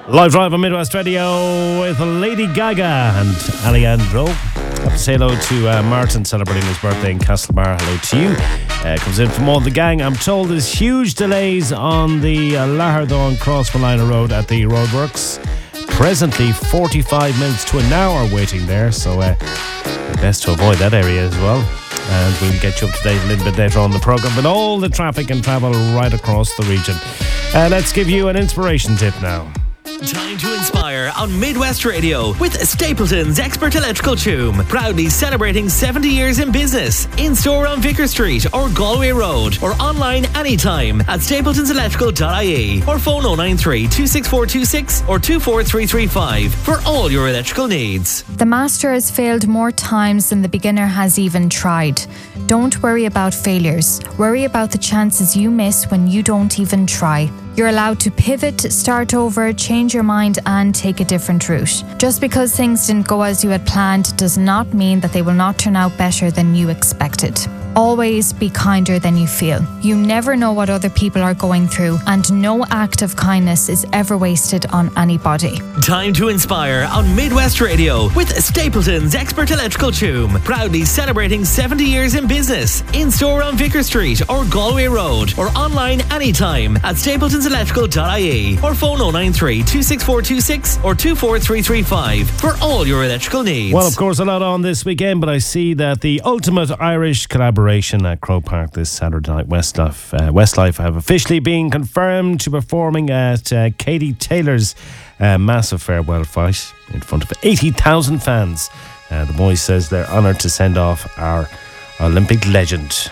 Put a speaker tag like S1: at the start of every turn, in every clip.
S1: Live on Midwest Radio with Lady Gaga and Alejandro. Have to say hello to Martin celebrating his birthday in Castlebar. Hello to you. Comes in from all the gang. I'm told there's huge delays on the Lahardorn Cross Malina Road at the roadworks. Presently 45 minutes to an hour waiting there, so best to avoid that area as well. And we'll get you up to date a little bit later on the programme with all the traffic and travel right across the region. Let's give you an inspiration tip now.
S2: Time to inspire on Midwest Radio with Stapleton's Expert Electrical Choom. Proudly celebrating 70 years in business. In store on Vicar Street or Galway Road, or online anytime at stapletonselectrical.ie or phone 093 26426 or 24335 for all your electrical needs.
S3: The master has failed more times than the beginner has even tried. Don't worry about failures. Worry about the chances you miss when you don't even try. You're allowed to pivot, start over, change your mind and take a different route. Just because things didn't go as you had planned does not mean that they will not turn out better than you expected. Always be kinder than you feel. You never know what other people are going through, and no act of kindness is ever wasted on anybody.
S2: Time to inspire on Midwest Radio with Stapleton's Expert Electrical Choom. Proudly celebrating 70 years in business. In store on Vicar Street or Galway Road, or online anytime at stapletonselectrical.ie or phone 093 26426 or 24335 for all your electrical needs.
S1: Well, of course, a lot on this weekend, but I see that the Ultimate Irish Collaboration at Croke Park this Saturday night. Westlife have officially been confirmed to performing at Katie Taylor's massive farewell fight in front of 80,000 fans. The boys says they're honoured to send off our Olympic legend.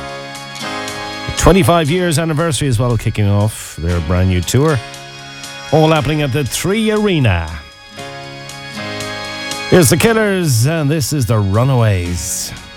S1: 25 years anniversary as well, kicking off their brand new tour. All happening at the 3 Arena. Here's the Killers, and this is the Runaways.